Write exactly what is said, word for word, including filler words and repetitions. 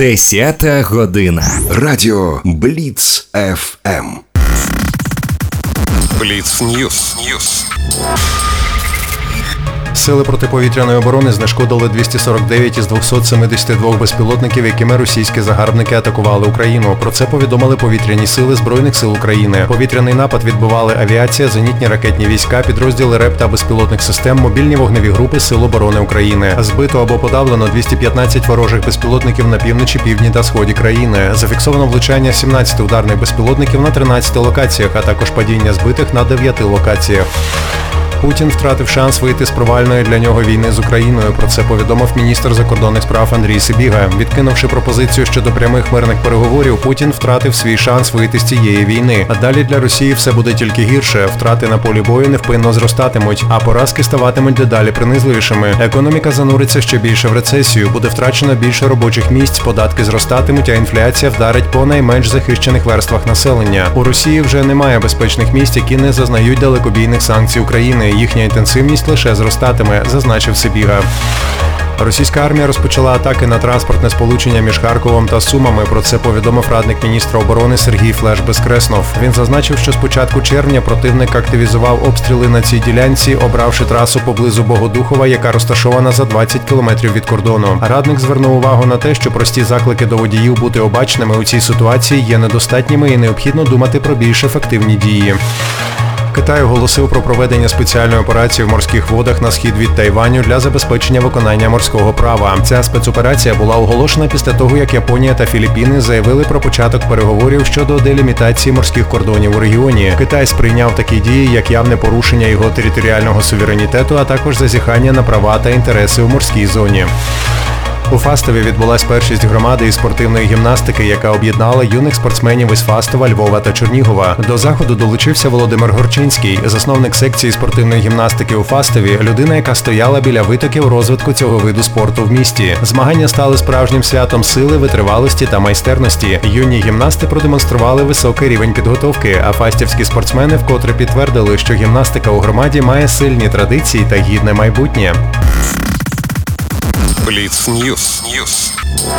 Десята година. Радіо Бліц еф ем. Бліц Ньюс. Ньюс. Сили протиповітряної оборони знешкодили двісті сорок дев'ять із двохсот сімдесят два безпілотників, якими російські загарбники атакували Україну. Про це повідомили повітряні сили Збройних сил України. Повітряний напад відбивали авіація, зенітні ракетні війська, підрозділи РЕП та безпілотних систем, мобільні вогневі групи Сил оборони України. Збито або подавлено двісті п'ятнадцять ворожих безпілотників на півночі, півдні та сході країни. Зафіксовано влучання сімнадцяти ударних безпілотників на тринадцяти локаціях, а також падіння збитих на дев'яти локаціях. Путін втратив шанс вийти з провальної для нього війни з Україною. Про це повідомив міністр закордонних справ Андрій Сибіга. Відкинувши пропозицію щодо прямих мирних переговорів, Путін втратив свій шанс вийти з цієї війни. А далі для Росії все буде тільки гірше. Втрати на полі бою невпинно зростатимуть, а поразки ставатимуть дедалі принизливішими. Економіка зануриться ще більше в рецесію, буде втрачено більше робочих місць, податки зростатимуть, а інфляція вдарить по найменш захищених верствах населення. У Росії вже немає безпечних місць, які не зазнають далекобійних санкцій України. Їхня інтенсивність лише зростатиме, зазначив Сибіга. Російська армія розпочала атаки на транспортне сполучення між Харковом та Сумами. Про це повідомив радник міністра оборони Сергій Флеш-Безкреснов. Він зазначив, що з початку червня противник активізував обстріли на цій ділянці, обравши трасу поблизу Богодухова, яка розташована за двадцять кілометрів від кордону. Радник звернув увагу на те, що прості заклики до водіїв бути обачними у цій ситуації є недостатніми і необхідно думати про більш ефективні дії. Китай оголосив про проведення спеціальної операції в морських водах на схід від Тайваню для забезпечення виконання морського права. Ця спецоперація була оголошена після того, як Японія та Філіппіни заявили про початок переговорів щодо делімітації морських кордонів у регіоні. Китай сприйняв такі дії як явне порушення його територіального суверенітету, а також зазіхання на права та інтереси у морській зоні. У Фастові відбулась першість громади із спортивної гімнастики, яка об'єднала юних спортсменів із Фастова, Львова та Чернігова. До заходу долучився Володимир Горчинський, засновник секції спортивної гімнастики у Фастові, людина, яка стояла біля витоків розвитку цього виду спорту в місті. Змагання стали справжнім святом сили, витривалості та майстерності. Юні гімнасти продемонстрували високий рівень підготовки, а фастівські спортсмени вкотре підтвердили, що гімнастика у громаді має сильні традиції та гідне майбутнє. Бліц Ньюс. Ньюс.